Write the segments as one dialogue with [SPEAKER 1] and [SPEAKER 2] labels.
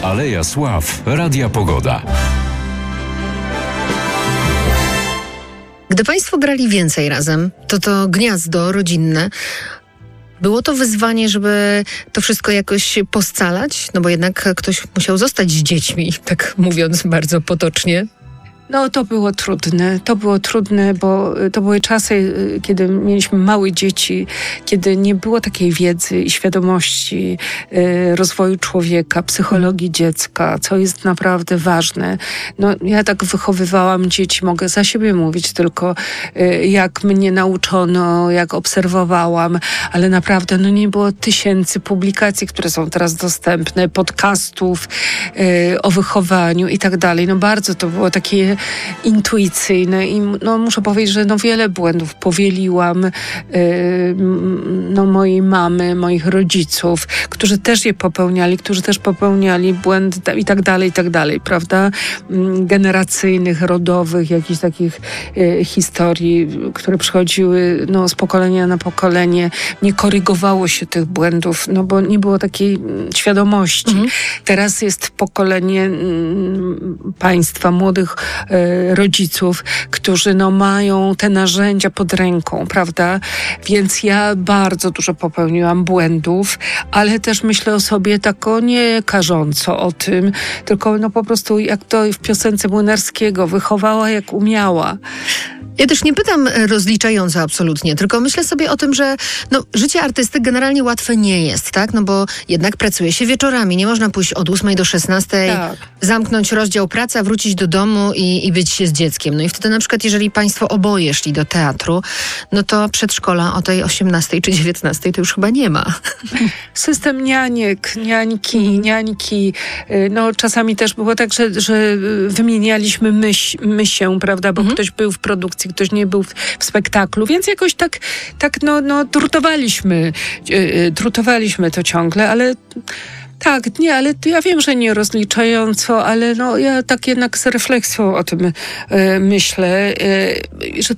[SPEAKER 1] Aleja Sław Radia Pogoda.
[SPEAKER 2] Gdy Państwo grali więcej razem, to gniazdo rodzinne, było to wyzwanie, żeby to wszystko jakoś poscalać? No bo jednak ktoś musiał zostać z dziećmi, tak mówiąc bardzo potocznie.
[SPEAKER 3] No to było trudne, bo to były czasy, kiedy mieliśmy małe dzieci, kiedy nie było takiej wiedzy i świadomości rozwoju człowieka, psychologii dziecka, co jest naprawdę ważne. No ja tak wychowywałam dzieci, mogę za siebie mówić tylko, jak mnie nauczono, jak obserwowałam, ale naprawdę nie było tysięcy publikacji, które są teraz dostępne, podcastów o wychowaniu i tak dalej. No bardzo to było takie intuicyjne i muszę powiedzieć, że wiele błędów powieliłam mojej mamy, moich rodziców, którzy też je popełniali, którzy też popełniali błędy i tak dalej, prawda? Generacyjnych, rodowych, jakichś takich historii, które przychodziły z pokolenia na pokolenie. Nie korygowało się tych błędów, bo nie było takiej świadomości. Teraz jest pokolenie państwa, młodych rodziców, którzy mają te narzędzia pod ręką, prawda? Więc ja bardzo dużo popełniłam błędów, ale też myślę o sobie tak nie karząco o tym, tylko po prostu jak to w piosence Młynarskiego, wychowała jak umiała.
[SPEAKER 2] Ja też nie pytam rozliczająco absolutnie, tylko myślę sobie o tym, że życie artysty generalnie łatwe nie jest, tak? No bo jednak pracuje się wieczorami, nie można pójść od 8 do 16,
[SPEAKER 3] tak.
[SPEAKER 2] Zamknąć rozdział praca, wrócić do domu i być się z dzieckiem. No i wtedy na przykład, jeżeli państwo oboje szli do teatru, to przedszkola o tej 18 czy 19 to już chyba nie ma.
[SPEAKER 3] System nianiek, niańki. Czasami też było tak, że wymienialiśmy mysię, prawda? Bo ktoś był w produkcji, ktoś nie był w spektaklu, więc jakoś tak drutowaliśmy to ciągle, ale tak, nie, ale ja wiem, że nie rozliczająco, ale ja tak jednak z refleksją o tym myślę, że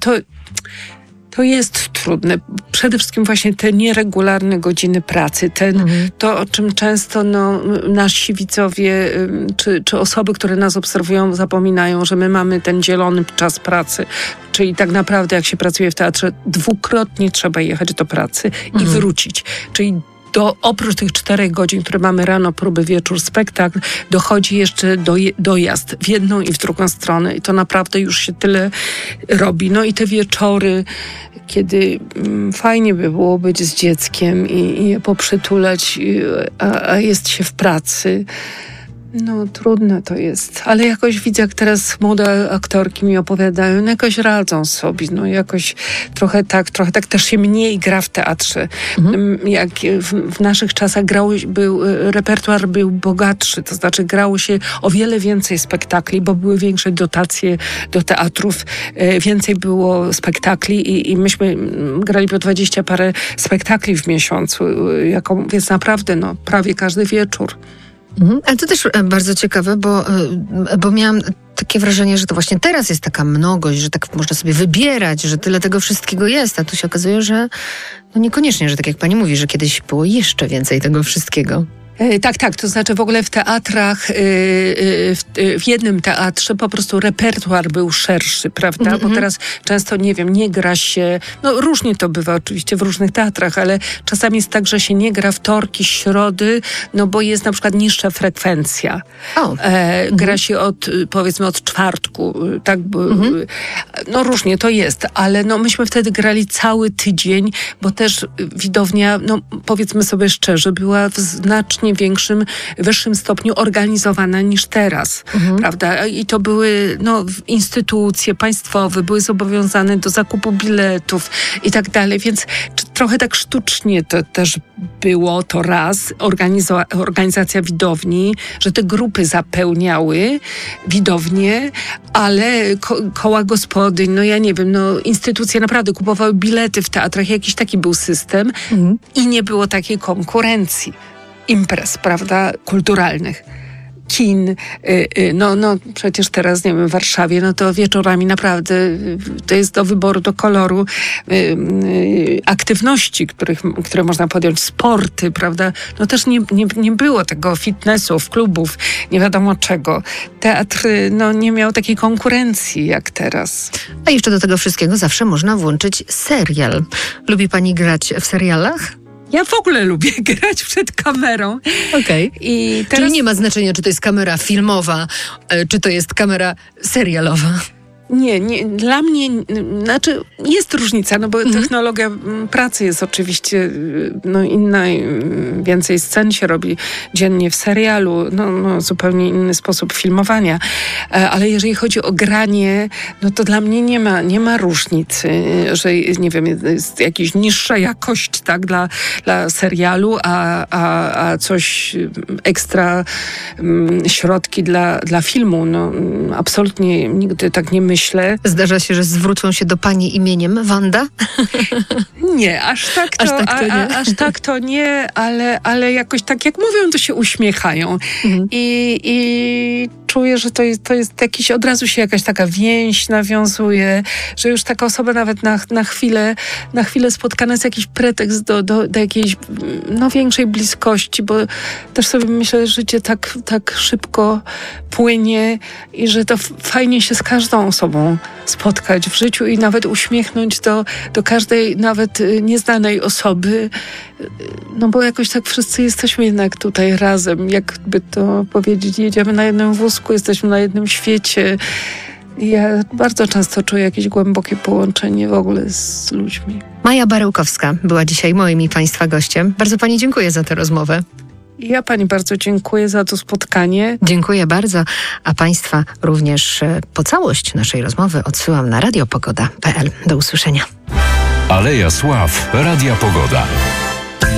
[SPEAKER 3] to jest trudne. Przede wszystkim właśnie te nieregularne godziny pracy, to o czym często nasi widzowie czy osoby, które nas obserwują, zapominają, że my mamy ten dzielony czas pracy. Czyli tak naprawdę jak się pracuje w teatrze, dwukrotnie trzeba jechać do pracy i wrócić. Czyli oprócz tych 4 godzin, które mamy rano, próby, wieczór, spektakl, dochodzi jeszcze dojazd w jedną i w drugą stronę i to naprawdę już się tyle robi. I te wieczory, kiedy fajnie by było być z dzieckiem i je poprzytulać, a jest się w pracy. Trudne to jest, ale jakoś widzę, jak teraz młode aktorki mi opowiadają, jakoś radzą sobie, jakoś trochę tak też się mniej gra w teatrze. Jak w naszych czasach repertuar był bogatszy, to znaczy grało się o wiele więcej spektakli, bo były większe dotacje do teatrów, więcej było spektakli i myśmy grali po 20 parę spektakli w miesiącu, więc naprawdę prawie każdy wieczór.
[SPEAKER 2] Ale to też bardzo ciekawe, bo miałam takie wrażenie, że to właśnie teraz jest taka mnogość, że tak można sobie wybierać, że tyle tego wszystkiego jest, a tu się okazuje, że niekoniecznie, że tak jak pani mówi, że kiedyś było jeszcze więcej tego wszystkiego.
[SPEAKER 3] Tak. To znaczy w ogóle w teatrach, w jednym teatrze po prostu repertuar był szerszy, prawda? Bo teraz często, nie gra się, różnie to bywa oczywiście w różnych teatrach, ale czasami jest tak, że się nie gra wtorki, środy, bo jest na przykład niższa frekwencja. Gra się powiedzmy od czwartku, tak? Różnie to jest, ale myśmy wtedy grali cały tydzień, bo też widownia, powiedzmy sobie szczerze, była w znacznie wyższym stopniu organizowana niż teraz, prawda? I to były instytucje państwowe, były zobowiązane do zakupu biletów i tak dalej, więc trochę tak sztucznie to też było to raz, organizacja widowni, że te grupy zapełniały widownię, ale koła gospodyń, instytucje naprawdę kupowały bilety w teatrach, jakiś taki był system i nie było takiej konkurencji imprez, prawda, kulturalnych. kin, no przecież teraz, nie wiem, w Warszawie, no to wieczorami naprawdę to jest do wyboru, do koloru aktywności, które można podjąć, sporty, prawda? No też nie było tego fitnessów, klubów, nie wiadomo czego. Teatr, no nie miał takiej konkurencji jak teraz.
[SPEAKER 2] A jeszcze do tego wszystkiego zawsze można włączyć serial. Lubi pani grać w serialach?
[SPEAKER 3] Ja w ogóle lubię grać przed kamerą.
[SPEAKER 2] Okej.
[SPEAKER 3] I teraz...
[SPEAKER 2] Czyli nie ma znaczenia, czy to jest kamera filmowa, czy to jest kamera serialowa.
[SPEAKER 3] Nie, dla mnie, znaczy jest różnica, no bo technologia pracy jest oczywiście no inna, więcej scen się robi dziennie w serialu, no zupełnie inny sposób filmowania, ale jeżeli chodzi o granie, no to dla mnie nie ma różnicy, że nie wiem, jest jakaś niższa jakość, tak, dla serialu, a coś ekstra środki dla filmu, no absolutnie nigdy tak nie myślę.
[SPEAKER 2] Zdarza się, że zwrócą się do pani imieniem Wanda?
[SPEAKER 3] Nie, aż tak to nie, ale jakoś tak jak mówią, to się uśmiechają. I czuję, że to jest jakiś, od razu się jakaś taka więź nawiązuje, że już taka osoba nawet na chwilę spotkana jest jakiś pretekst do jakiejś większej bliskości, bo też sobie myślę, że życie tak szybko płynie i że to fajnie się z każdą osobą spotkać w życiu i nawet uśmiechnąć do każdej nawet nieznanej osoby, no bo jakoś tak wszyscy jesteśmy jednak tutaj razem, jakby to powiedzieć, jedziemy na jednym wózku, jesteśmy na jednym świecie. Ja bardzo często czuję jakieś głębokie połączenie w ogóle z ludźmi.
[SPEAKER 2] Maja Baryłkowska była dzisiaj moim i państwa gościem. Bardzo pani dziękuję za tę rozmowę.
[SPEAKER 3] Ja pani bardzo dziękuję za to spotkanie.
[SPEAKER 2] Dziękuję bardzo, a państwa również po całość naszej rozmowy odsyłam na radiopogoda.pl. Do usłyszenia.
[SPEAKER 1] Aleja Sław, Radia Pogoda.